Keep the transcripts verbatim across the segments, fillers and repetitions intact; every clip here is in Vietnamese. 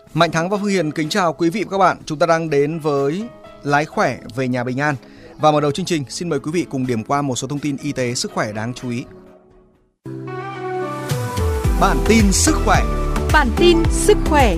Mạnh Thắng và Phương Hiền kính chào quý vị và các bạn. Chúng ta đang đến với Lái khỏe về nhà bình an. Và mở đầu chương trình, xin mời quý vị cùng điểm qua một số thông tin y tế sức khỏe đáng chú ý. Bản tin sức khỏe. Bản tin sức khỏe.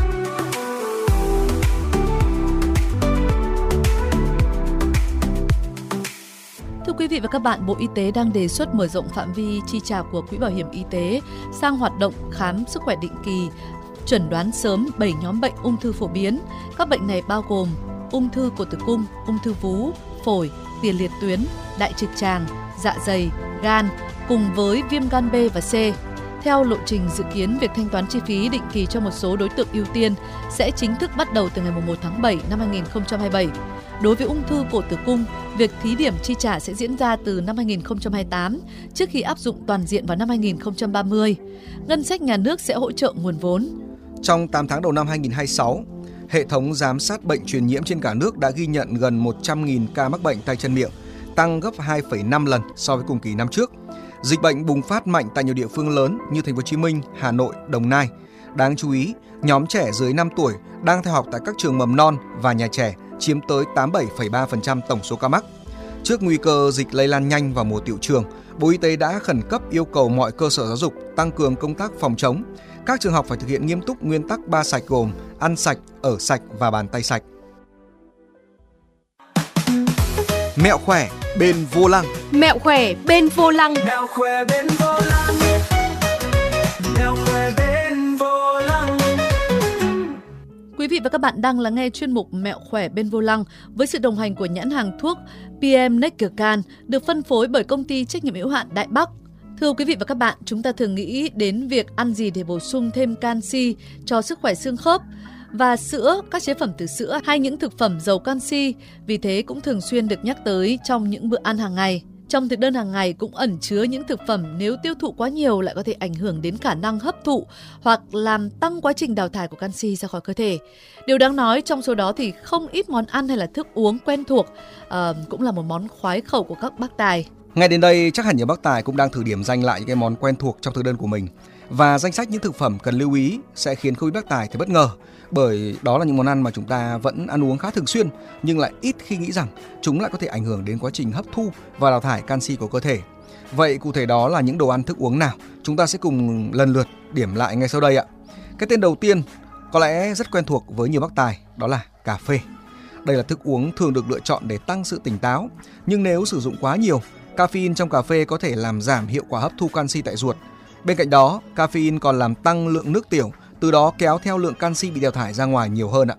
Thưa quý vị và các bạn, Bộ Y tế đang đề xuất mở rộng phạm vi chi trả của Quỹ Bảo hiểm Y tế sang hoạt động khám sức khỏe định kỳ, chẩn đoán sớm bảy nhóm bệnh ung thư phổ biến. Các bệnh này bao gồm ung thư cổ tử cung, ung thư vú, phổi, tiền liệt tuyến, đại trực tràng, dạ dày, gan, cùng với viêm gan B và C. Theo lộ trình dự kiến, việc thanh toán chi phí định kỳ cho một số đối tượng ưu tiên sẽ chính thức bắt đầu từ ngày mùng một tháng bảy năm hai nghìn không trăm hai mươi bảy. Đối với ung thư cổ tử cung, việc thí điểm chi trả sẽ diễn ra từ năm hai nghìn không trăm hai mươi tám, trước khi áp dụng toàn diện vào năm hai nghìn không trăm ba mươi. Ngân sách nhà nước sẽ hỗ trợ nguồn vốn. Trong tám tháng đầu năm hai nghìn không trăm hai mươi sáu, hệ thống giám sát bệnh truyền nhiễm trên cả nước đã ghi nhận gần một trăm nghìn ca mắc bệnh tay chân miệng, tăng gấp hai phẩy năm lần so với cùng kỳ năm trước. Dịch bệnh bùng phát mạnh tại nhiều địa phương lớn như Thành phố Hồ Chí Minh, Hà Nội, Đồng Nai. Đáng chú ý, nhóm trẻ dưới năm tuổi đang theo học tại các trường mầm non và nhà trẻ chiếm tới tám mươi bảy phẩy ba phần trăm tổng số ca mắc. Trước nguy cơ dịch lây lan nhanh vào mùa tựu trường, Bộ Y tế đã khẩn cấp yêu cầu mọi cơ sở giáo dục tăng cường công tác phòng chống. Các trường học phải thực hiện nghiêm túc nguyên tắc ba sạch gồm ăn sạch, ở sạch và bàn tay sạch. Mẹo khỏe bên vô lăng. Mẹo khỏe bên vô lăng. Mẹo khỏe bên vô lăng. Mẹo khỏe bên vô lăng. Quý vị và các bạn đang lắng nghe chuyên mục Mẹo khỏe bên vô lăng với sự đồng hành của nhãn hàng thuốc pê em Neckercan được phân phối bởi công ty trách nhiệm hữu hạn Đại Bắc. Thưa quý vị và các bạn, chúng ta thường nghĩ đến việc ăn gì để bổ sung thêm canxi cho sức khỏe xương khớp và sữa, các chế phẩm từ sữa hay những thực phẩm giàu canxi, vì thế cũng thường xuyên được nhắc tới trong những bữa ăn hàng ngày. Trong thực đơn hàng ngày cũng ẩn chứa những thực phẩm nếu tiêu thụ quá nhiều lại có thể ảnh hưởng đến khả năng hấp thụ hoặc làm tăng quá trình đào thải của canxi ra khỏi cơ thể. Điều đáng nói trong số đó thì không ít món ăn hay là thức uống quen thuộc uh, cũng là một món khoái khẩu của các bác tài. Ngay đến đây chắc hẳn nhiều bác tài cũng đang thử điểm danh lại những cái món quen thuộc trong thực đơn của mình. Và danh sách những thực phẩm cần lưu ý sẽ khiến không ít bác tài thấy bất ngờ, bởi đó là những món ăn mà chúng ta vẫn ăn uống khá thường xuyên nhưng lại ít khi nghĩ rằng chúng lại có thể ảnh hưởng đến quá trình hấp thu và đào thải canxi của cơ thể. Vậy cụ thể đó là những đồ ăn thức uống nào? Chúng ta sẽ cùng lần lượt điểm lại ngay sau đây ạ. Cái tên đầu tiên có lẽ rất quen thuộc với nhiều bác tài, đó là cà phê. Đây là thức uống thường được lựa chọn để tăng sự tỉnh táo, nhưng nếu sử dụng quá nhiều, caffeine trong cà phê có thể làm giảm hiệu quả hấp thu canxi tại ruột. Bên cạnh đó, caffeine còn làm tăng lượng nước tiểu, từ đó kéo theo lượng canxi bị đào thải ra ngoài nhiều hơn ạ.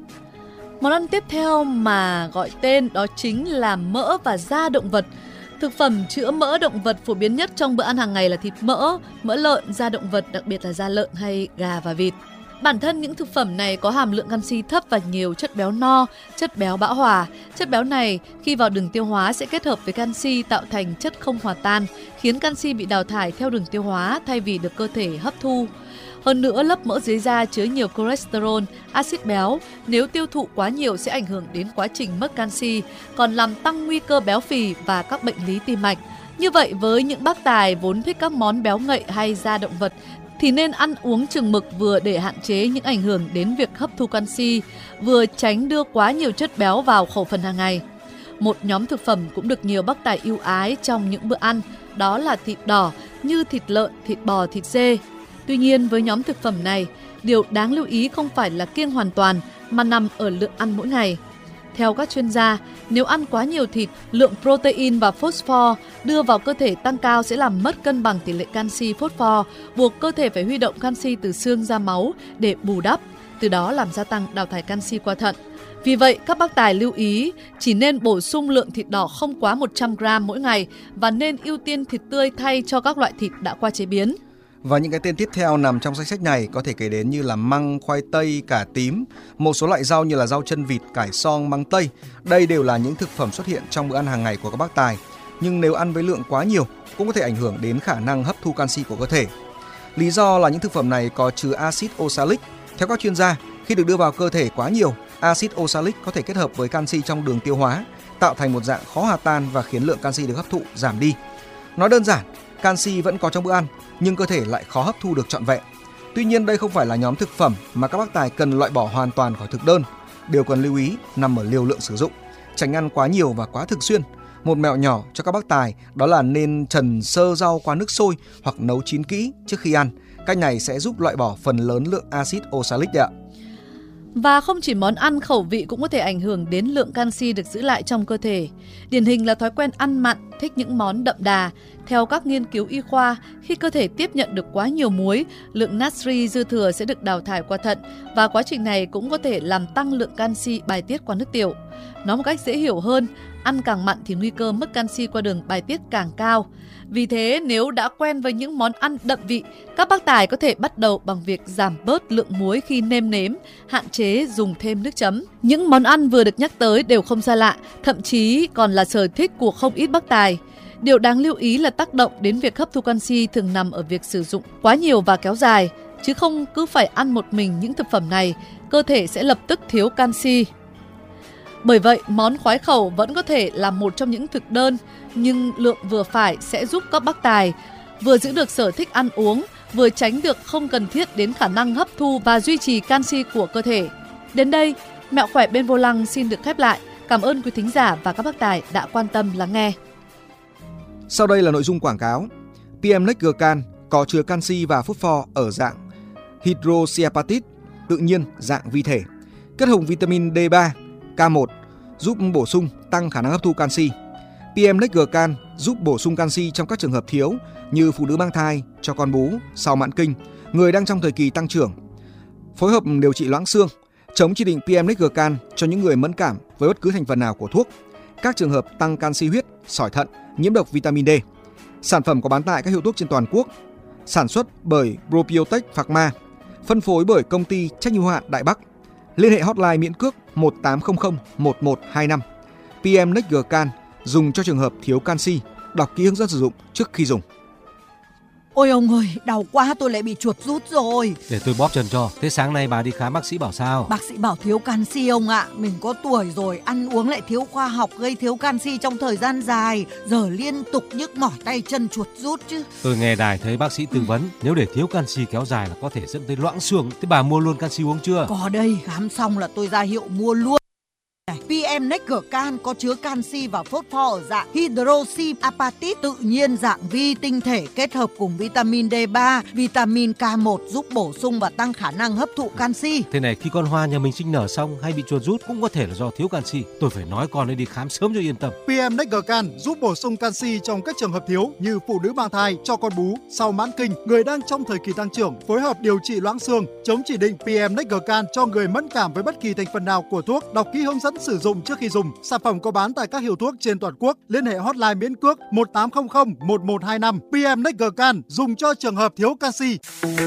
Món ăn tiếp theo mà gọi tên đó chính là mỡ và da động vật. Thực phẩm chứa mỡ động vật phổ biến nhất trong bữa ăn hàng ngày là thịt mỡ, mỡ lợn, da động vật, đặc biệt là da lợn hay gà và vịt. Bản thân những thực phẩm này có hàm lượng canxi thấp và nhiều chất béo no, chất béo bão hòa. Chất béo này khi vào đường tiêu hóa sẽ kết hợp với canxi tạo thành chất không hòa tan, khiến canxi bị đào thải theo đường tiêu hóa thay vì được cơ thể hấp thu. Hơn nữa, lớp mỡ dưới da chứa nhiều cholesterol, axit béo, nếu tiêu thụ quá nhiều sẽ ảnh hưởng đến quá trình mất canxi, còn làm tăng nguy cơ béo phì và các bệnh lý tim mạch. Như vậy, với những bác tài vốn thích các món béo ngậy hay da động vật thì nên ăn uống chừng mực, vừa để hạn chế những ảnh hưởng đến việc hấp thu canxi, vừa tránh đưa quá nhiều chất béo vào khẩu phần hàng ngày. Một nhóm thực phẩm cũng được nhiều bác tài ưu ái trong những bữa ăn, đó là thịt đỏ như thịt lợn, thịt bò, thịt dê. Tuy nhiên, với nhóm thực phẩm này, điều đáng lưu ý không phải là kiêng hoàn toàn mà nằm ở lượng ăn mỗi ngày. Theo các chuyên gia, nếu ăn quá nhiều thịt, lượng protein và phosphor đưa vào cơ thể tăng cao sẽ làm mất cân bằng tỷ lệ canxi phosphor, buộc cơ thể phải huy động canxi từ xương ra máu để bù đắp, từ đó làm gia tăng đào thải canxi qua thận. Vì vậy, các bác tài lưu ý chỉ nên bổ sung lượng thịt đỏ không quá một trăm gam mỗi ngày và nên ưu tiên thịt tươi thay cho các loại thịt đã qua chế biến. Và những cái tên tiếp theo nằm trong danh sách này có thể kể đến như là măng, khoai tây, cà tím, một số loại rau như là rau chân vịt, cải xoong, măng tây. Đây đều là những thực phẩm xuất hiện trong bữa ăn hàng ngày của các bác tài. Nhưng nếu ăn với lượng quá nhiều cũng có thể ảnh hưởng đến khả năng hấp thu canxi của cơ thể. Lý do là những thực phẩm này có chứa axit oxalic. Theo các chuyên gia, khi được đưa vào cơ thể quá nhiều, axit oxalic có thể kết hợp với canxi trong đường tiêu hóa, tạo thành một dạng khó hòa tan và khiến lượng canxi được hấp thụ giảm đi. Nói đơn giản, canxi vẫn có trong bữa ăn nhưng cơ thể lại khó hấp thu được trọn vẹn. Tuy nhiên đây không phải là nhóm thực phẩm mà các bác tài cần loại bỏ hoàn toàn khỏi thực đơn. Điều cần lưu ý nằm ở liều lượng sử dụng, tránh ăn quá nhiều và quá thường xuyên. Một mẹo nhỏ cho các bác tài đó là nên trần sơ rau qua nước sôi hoặc nấu chín kỹ trước khi ăn. Cách này sẽ giúp loại bỏ phần lớn lượng axit oxalic đấy ạ. Và không chỉ món ăn, khẩu vị cũng có thể ảnh hưởng đến lượng canxi được giữ lại trong cơ thể. Điển hình là thói quen ăn mặn, thích những món đậm đà. Theo các nghiên cứu y khoa, khi cơ thể tiếp nhận được quá nhiều muối, lượng natri dư thừa sẽ được đào thải qua thận và quá trình này cũng có thể làm tăng lượng canxi bài tiết qua nước tiểu. Nói một cách dễ hiểu hơn, ăn càng mặn thì nguy cơ mất canxi qua đường bài tiết càng cao. Vì thế, nếu đã quen với những món ăn đậm vị, các bác tài có thể bắt đầu bằng việc giảm bớt lượng muối khi nêm nếm, hạn chế dùng thêm nước chấm. Những món ăn vừa được nhắc tới đều không xa lạ, thậm chí còn là sở thích của không ít bác tài. Điều đáng lưu ý là tác động đến việc hấp thu canxi thường nằm ở việc sử dụng quá nhiều và kéo dài, chứ không cứ phải ăn một mình những thực phẩm này, cơ thể sẽ lập tức thiếu canxi. Bởi vậy, món khoái khẩu vẫn có thể là một trong những thực đơn, nhưng lượng vừa phải sẽ giúp các bác tài vừa giữ được sở thích ăn uống, vừa tránh được không cần thiết đến khả năng hấp thu và duy trì canxi của cơ thể. Đến đây, Mẹo khỏe bên vô lăng xin được khép lại. Cảm ơn quý thính giả và các bác tài đã quan tâm lắng nghe. Sau đây là nội dung quảng cáo. pê em Necgercan có chứa canxi và phosphor ở dạng hydroxyapatite tự nhiên dạng vi thể, kết hợp vitamin D ba, K một giúp bổ sung tăng khả năng hấp thu canxi. pê em Necgercan giúp bổ sung canxi trong các trường hợp thiếu như phụ nữ mang thai, cho con bú, sau mãn kinh, người đang trong thời kỳ tăng trưởng. Phối hợp điều trị loãng xương, chống chỉ định pê em Necgercan cho những người mẫn cảm với bất cứ thành phần nào của thuốc, các trường hợp tăng canxi huyết, sỏi thận, nhiễm độc vitamin D. Sản phẩm có bán tại các hiệu thuốc trên toàn quốc, sản xuất bởi Probiotech Pharma, phân phối bởi công ty trách nhiệm hữu hạn Đại Bắc. Liên hệ hotline miễn cước một tám không không một một hai năm. pê em Necgercan dùng cho trường hợp thiếu canxi. Đọc kỹ hướng dẫn sử dụng trước khi dùng. Ôi ông ơi, đau quá, tôi lại bị chuột rút rồi. Để tôi bóp chân cho. Thế sáng nay bà đi khám bác sĩ bảo sao? Bác sĩ bảo thiếu canxi ông ạ. Mình có tuổi rồi, ăn uống lại thiếu khoa học, gây thiếu canxi trong thời gian dài. Giờ liên tục nhức mỏi tay chân, chuột rút chứ. Tôi nghe đài thấy bác sĩ tư vấn, nếu để thiếu canxi kéo dài là có thể dẫn tới loãng xương. Thế bà mua luôn canxi uống chưa? Có đây, khám xong là tôi ra hiệu mua luôn. pê em Necgercan có chứa canxi và phosphor ở dạng hydroxyapatite tự nhiên dạng vi tinh thể kết hợp cùng vitamin D ba, vitamin K một giúp bổ sung và tăng khả năng hấp thụ canxi. Thế này, khi con Hoa nhà mình sinh nở xong hay bị chuột rút cũng có thể là do thiếu canxi. Tôi phải nói con ấy đi khám sớm cho yên tâm. pê em Necgercan giúp bổ sung canxi trong các trường hợp thiếu như phụ nữ mang thai, cho con bú, sau mãn kinh, người đang trong thời kỳ tăng trưởng, phối hợp điều trị loãng xương, chống chỉ định pê em Necgercan cho người mẫn cảm với bất kỳ thành phần nào của thuốc. Đọc kỹ hướng dẫn sử dụng trước khi dùng. Sản phẩm có bán tại các hiệu thuốc trên toàn quốc. Liên hệ hotline miễn cước một tám không không một một hai năm. pê em Necgercan dùng cho trường hợp thiếu canxi.